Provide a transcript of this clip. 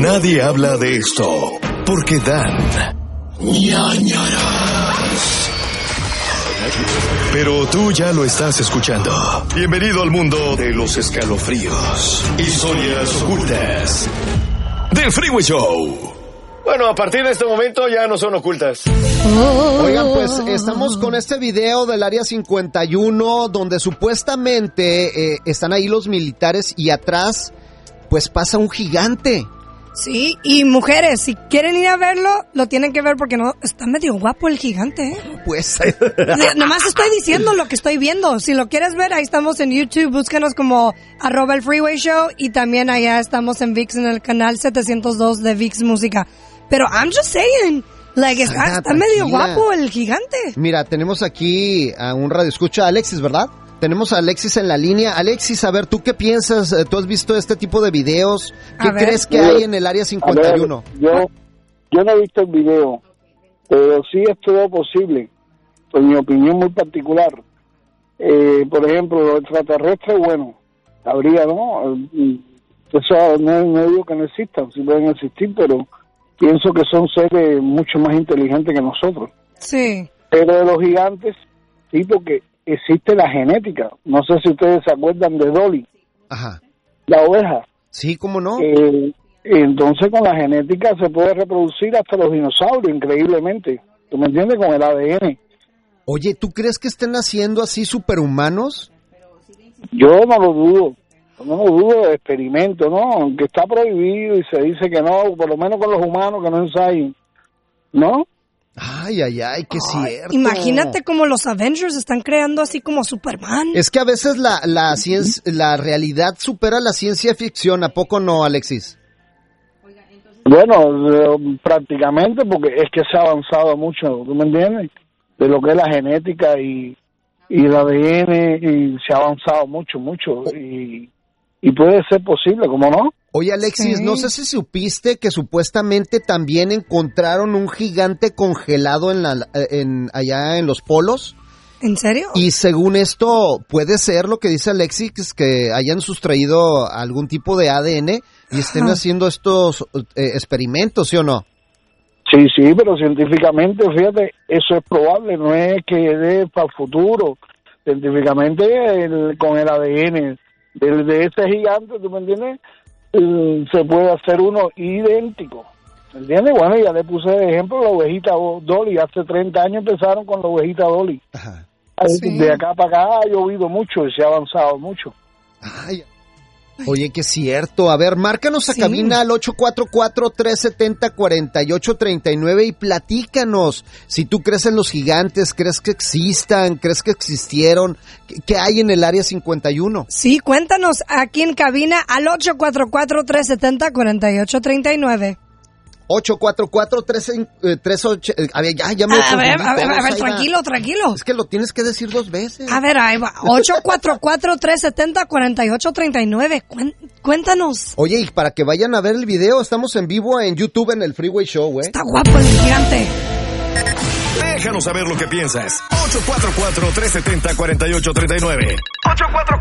Nadie habla de esto porque dan ñañaras. Pero tú ya lo estás escuchando. Bienvenido al mundo de los escalofríos, historias ocultas del Freeway Show. Bueno, a partir de este momento ya no son ocultas. Oigan, pues estamos con este video del Área 51 donde supuestamente están ahí los militares y atrás pues pasa un gigante. Sí, y mujeres, si quieren ir a verlo, lo tienen que ver porque no está medio guapo el gigante, ¿eh? Pues nomás estoy diciendo lo que estoy viendo. Si lo quieres ver, ahí estamos en YouTube, búscanos como @el Freeway Show y también allá estamos en VIX en el canal 702 de VIX Música. Pero I'm just saying, like, está medio guapo el gigante. Mira, tenemos aquí a un radioescucha, Alexis, ¿verdad? Tenemos a Alexis en la línea. Alexis, a ver, ¿tú qué piensas? ¿Tú has visto este tipo de videos? ¿Qué crees que hay en el Área 51? Yo no he visto el video, pero sí es todo posible, en mi opinión muy particular. Por ejemplo, los extraterrestres, bueno, habría, ¿no? Eso no digo que no existan, sí pueden existir, pero pienso que son seres mucho más inteligentes que nosotros. Sí. Pero de los gigantes, sí, porque existe la genética. No sé si ustedes se acuerdan de Dolly. Ajá. La oveja. Sí, ¿cómo no? Entonces con la genética se puede reproducir hasta los dinosaurios, increíblemente. ¿Tú me entiendes? Con el ADN. Oye, ¿tú crees que estén haciendo así superhumanos? Yo no lo dudo. No lo dudo de experimento, ¿no? Aunque está prohibido y se dice que no, por lo menos con los humanos que no ensayen. ¿No? Ay, qué cierto. Imagínate como los Avengers están creando así como Superman. Es que a veces la ciencia, la realidad supera la ciencia ficción, ¿a poco no, Alexis? Bueno, prácticamente, porque es que se ha avanzado mucho, ¿tú me entiendes? De lo que es la genética y el ADN, y se ha avanzado mucho, y puede ser posible, ¿cómo no? Oye, Alexis, sí. No sé si supiste que supuestamente también encontraron un gigante congelado allá en los polos. ¿En serio? Y según esto, puede ser lo que dice Alexis, que hayan sustraído algún tipo de ADN y estén haciendo estos experimentos, ¿sí o no? Sí, pero científicamente, fíjate, eso es probable, no es que dé para el futuro. Científicamente, con el ADN de ese gigante, ¿tú me entiendes? Se puede hacer uno idéntico, ¿me entiendes? Bueno, ya le puse de ejemplo la ovejita Dolly. Hace 30 años empezaron con la ovejita Dolly. Ajá. Sí. De acá para acá ha llovido mucho y se ha avanzado mucho. Ay. Oye, qué cierto. A ver, márcanos a cabina al 844-370-4839 y platícanos si tú crees en los gigantes, crees que existan, crees que existieron, ¿qué hay en el Área 51? Sí, cuéntanos aquí en cabina al 844-370-4839. 844-38... A ver, ya me A ver, tranquilo. Es que lo tienes que decir 2 veces. A ver, ahí va. 844-370-4839. Cuéntanos. Oye, y para que vayan a ver el video, estamos en vivo en YouTube en el Freeway Show, ¿eh? Está guapo el gigante. Déjanos saber lo que piensas. 844-370-4839.